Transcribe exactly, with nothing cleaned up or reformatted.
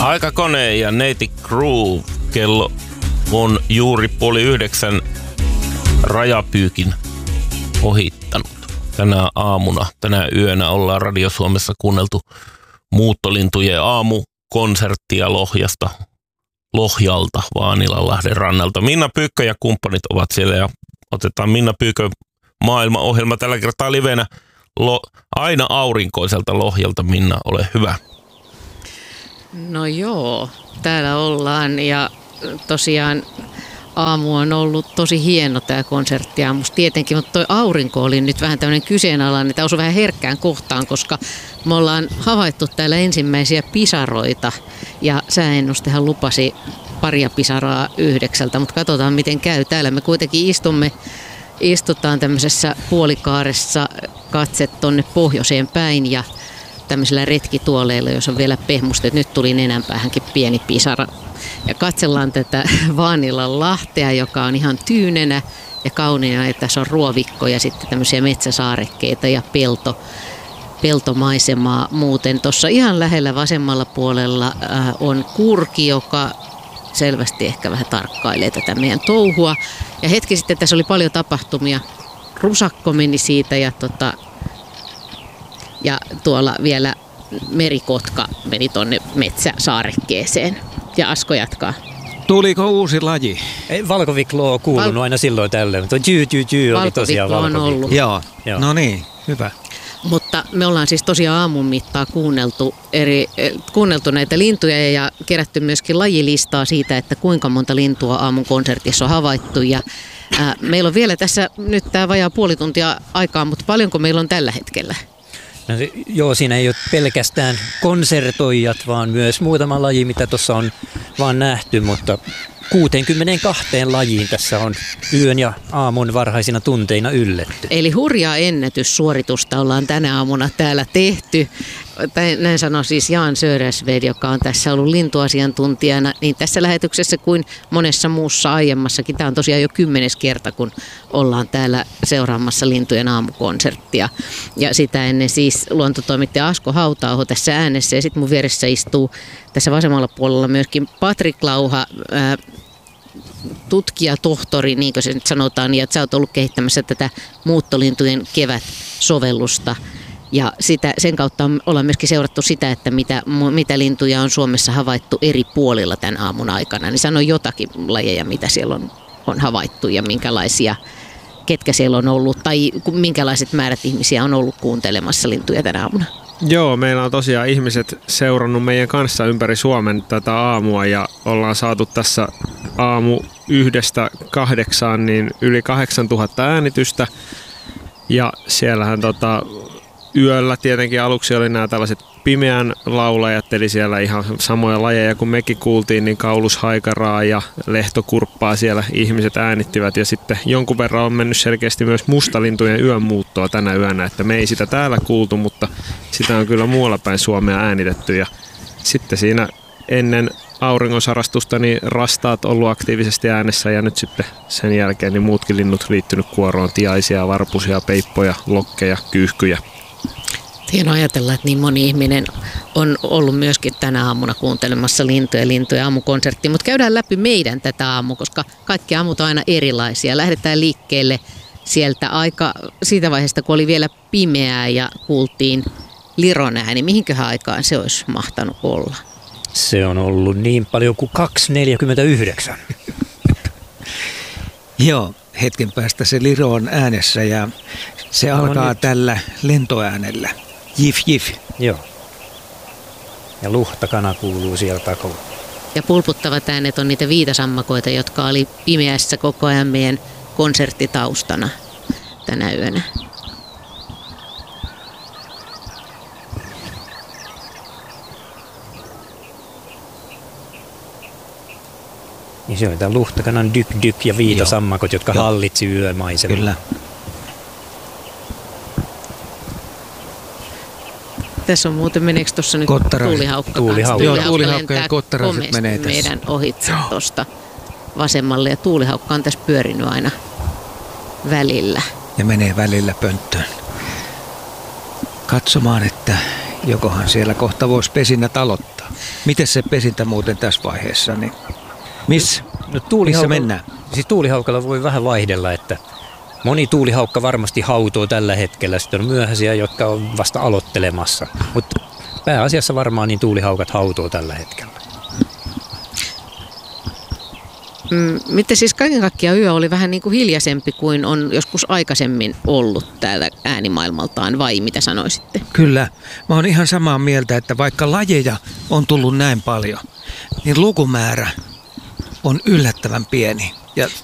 Aikakone ja Neiti Groove. Kello on juuri puoli yhdeksän rajapyykin ohittanut. Tänä aamuna, tänä yönä ollaan Radio Suomessa kuunneltu muuttolintujen aamukonserttia Lohjasta, Lohjalta, Vaanilanlahden rannalta. Minna Pyykkö ja kumppanit ovat siellä ja otetaan Minna Pyykkö maailmaohjelma tällä kertaa livenä lo, aina aurinkoiselta Lohjalta. Minna, ole hyvä. No joo, täällä ollaan ja tosiaan aamu on ollut tosi hieno tämä konsertti aamusta tietenkin, mutta toi aurinko oli nyt vähän tämmöinen kyseenalainen, niin tämä osui vähän herkkään kohtaan, koska me ollaan havaittu täällä ensimmäisiä pisaroita ja sääennustehan lupasi paria pisaraa yhdeksältä, mutta katsotaan miten käy. Täällä me kuitenkin istumme, istutaan tämmöisessä puolikaaressa katse tonne pohjoiseen päin ja tämmöisillä retkituoleilla, jos on vielä pehmusta, nyt tuli nenänpäähänkin pieni pisara. Ja katsellaan tätä Vaanilanlahtea, joka on ihan tyynenä ja kauniina, että tässä on ruovikko ja sitten tämmöisiä metsäsaarekkeita ja pelto, peltomaisemaa muuten. Tuossa ihan lähellä vasemmalla puolella äh, on kurki, joka selvästi ehkä vähän tarkkailee tätä meidän touhua. Ja hetki sitten tässä oli paljon tapahtumia. Rusakko meni siitä ja tota, Ja tuolla vielä merikotka meni tonne metsäsaarekkeeseen. Ja Asko jatkaa. Tuliko uusi laji? Valkoviklo on kuulunut Val- aina silloin tällöin, mutta jyy, jyy, jyy oli tosiaan valkoviklo. On ollut. Joo, Joo. No niin, hyvä. Mutta me ollaan siis tosiaan aamun mittaan kuunneltu, eri, kuunneltu näitä lintuja ja kerätty myöskin lajilistaa siitä, että kuinka monta lintua aamun konsertissa on havaittu. Ja, ää, meillä on vielä tässä nyt tämä vajaa puoli tuntia aikaa, mutta paljonko meillä on tällä hetkellä? No, joo, siinä ei ole pelkästään konsertoijat, vaan myös muutama laji, mitä tuossa on vaan nähty, mutta kuuteenkymmeneenkahteen lajiin tässä on yön ja aamun varhaisina tunteina ylletty. Eli hurjaa ennätyssuoritusta ollaan tänä aamuna täällä tehty. Näin sanoi siis Jan Söresved, joka on tässä ollut lintuasiantuntijana niin tässä lähetyksessä kuin monessa muussa aiemmassakin. Tämä on tosiaan jo kymmenes kerta, kun ollaan täällä seuraamassa lintujen aamukonserttia. Ja sitä ennen siis luontotoimittaja Asko Hauta-aho tässä äänessä ja sitten mun vieressä istuu tässä vasemmalla puolella myöskin Patrik Lauha, ää, tutkija, tohtori, niin kuin se nyt sanotaan, ja että sä oot ollut kehittämässä tätä muuttolintujen kevät-sovellusta. Ja sitä, sen kautta ollaan myöskin seurattu sitä, että mitä, mitä lintuja on Suomessa havaittu eri puolilla tämän aamun aikana. Niin sano jotakin lajeja, mitä siellä on, on havaittu ja minkälaisia, ketkä siellä on ollut, tai minkälaiset määrät ihmisiä on ollut kuuntelemassa lintuja tänä aamuna. Joo, meillä on tosiaan ihmiset seurannut meidän kanssa ympäri Suomen tätä aamua ja ollaan saatu tässä aamu yhdestä kahdeksaan niin yli kahdeksantuhatta äänitystä. Ja siellähän tota, yöllä tietenkin aluksi oli nämä tällaiset pimeän laulajat, eli siellä ihan samoja lajeja kuin mekin kuultiin, niin kaulushaikaraa ja lehtokurppaa siellä ihmiset äänittivät. Ja sitten jonkun verran on mennyt selkeästi myös mustalintujen yönmuuttoa tänä yönä, että me ei sitä täällä kuultu, mutta sitä on kyllä muualla päin Suomea äänitetty. Ja sitten siinä ennen auringonsarastusta niin rastaat ollut aktiivisesti äänessä ja nyt sitten sen jälkeen niin muutkin linnut liittynyt kuoroon, tiaisia, varpusia, peippoja, lokkeja, kyyhkyjä. Hienoa ajatella, että niin moni ihminen on ollut myöskin tänä aamuna kuuntelemassa lintuja, lintuja aamukonserttia, mutta käydään läpi meidän tätä aamua, koska kaikki aamut on aina erilaisia. Lähdetään liikkeelle sieltä aika siitä vaiheesta, kun oli vielä pimeää ja kuultiin liron ääni. Mihinköhän aikaan se olisi mahtanut olla? Se on ollut niin paljon kuin kaksi neljäkymmentäyhdeksän. Joo, hetken päästä se liro on äänessä ja se no, alkaa nyt tällä lentoäänellä. Jif, jif. Joo. Ja luhtakana kuuluu sieltä takaa. Ja pulputtavat äänet on niitä viitasammakoita, jotka oli pimeässä koko ajan meidän konserttitaustana tänä yönä. Niin se on tämä luhtakanan dyk dyk ja viitasammakot, jotka Joo. hallitsi yömaisemaa. Kyllä. Tässä on muuten, meneekö tuossa nyt Kottaraiset. tuulihaukka? Tuulihaukka. Joo, tuulihaukka ja kottaraiset menee tässä. Meidän ohitse tuosta vasemmalle ja tuulihaukka on tässä pyörinyt aina välillä. Ja menee välillä pönttöön katsomaan, että jokohan siellä kohta voisi pesinnät aloittaa. Miten se pesintä muuten tässä vaiheessa? Niin missä, no, missä mennään? Siis tuulihaukalla voi vähän vaihdella, että moni tuulihaukka varmasti hautoo tällä hetkellä. Sitten on myöhäisiä, jotka on vasta aloittelemassa. Mutta pääasiassa varmaan niin tuulihaukat hautoo tällä hetkellä. Mm, miten siis kaiken kaikkiaan yö oli vähän niin kuin hiljaisempi kuin on joskus aikaisemmin ollut täällä äänimaailmaltaan, vai mitä sanoisitte? Kyllä. Mä oon ihan samaa mieltä, että vaikka lajeja on tullut näin paljon, niin lukumäärä on yllättävän pieni. Ja